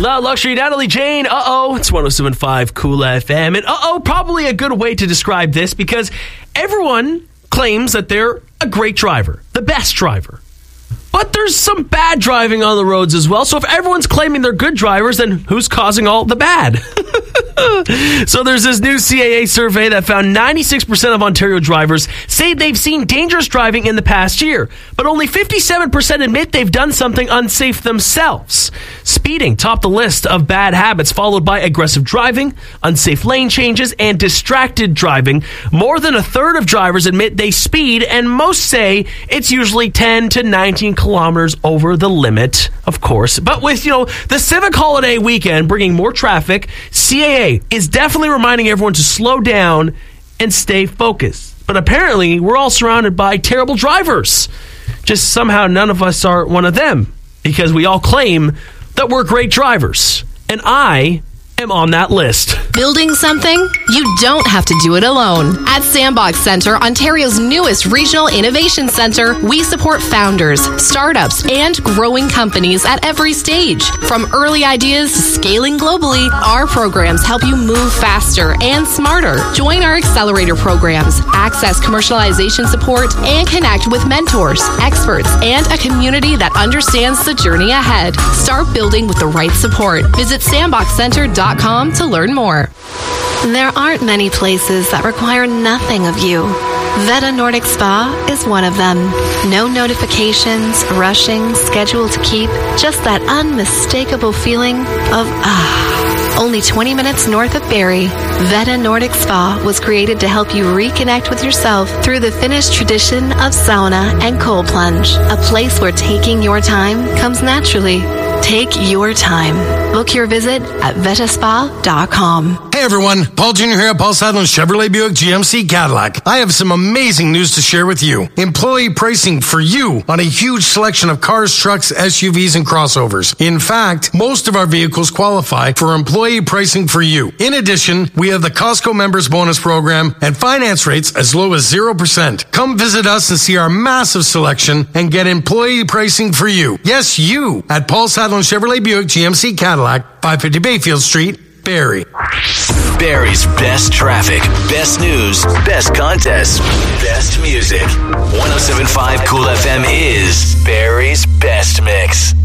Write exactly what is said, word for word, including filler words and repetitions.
Loud Luxury, Natalie Jane. Uh-oh. It's one oh seven point five Cool F M. And uh-oh, probably a good way to describe this because everyone claims that they're a great driver, the best driver. But there's some bad driving on the roads as well. So if everyone's claiming they're good drivers, then who's causing all the bad? So there's this new C A A survey that found ninety-six percent of Ontario drivers say they've seen dangerous driving in the past year, but only fifty-seven percent admit they've done something unsafe themselves. Speeding topped the list of bad habits, followed by aggressive driving, unsafe lane changes, and distracted driving. More than a third of drivers admit they speed, and most say it's usually ten to nineteen kilometers over the limit, of course. But with, you know, the civic holiday weekend bringing more traffic, C A A is definitely reminding everyone to slow down and stay focused. But apparently, we're all surrounded by terrible drivers. Just somehow none of us are one of them because we all claim that we're great drivers. And I am on that list. Building something? You don't have to do it alone. At Sandbox Centre, Ontario's newest regional innovation centre, we support founders, startups, and growing companies at every stage. From early ideas to scaling globally, our programs help you move faster and smarter. Join our accelerator programs, access commercialization support, and connect with mentors, experts, and a community that understands the journey ahead. Start building with the right support. Visit sandbox centre dot com to learn more. There aren't many places that require nothing of you. Veta Nordic Spa is one of them. No notifications, rushing, schedule to keep, just that unmistakable feeling of ah. Only twenty minutes north of Barrie, Veta Nordic Spa was created to help you reconnect with yourself through the Finnish tradition of sauna and cold plunge. A place where taking your time comes naturally. Take your time. Book your visit at veta spa dot com. Hey everyone, Paul Junior here at Paul Sadlin Chevrolet Buick G M C Cadillac. I have some amazing news to share with you. Employee pricing for you on a huge selection of cars, trucks, S U Vs, and crossovers. In fact, most of our vehicles qualify for employee pricing for you. In addition, we have the Costco Members Bonus Program and finance rates as low as zero percent. Come visit us and see our massive selection and get employee pricing for you. Yes, you at Paul Sadlin Chevrolet Buick G M C Cadillac, five fifty Bayfield Street, Barrie. Barrie's best traffic, best news, best contests, best music. one oh seven point five Cool F M is Barrie's best mix.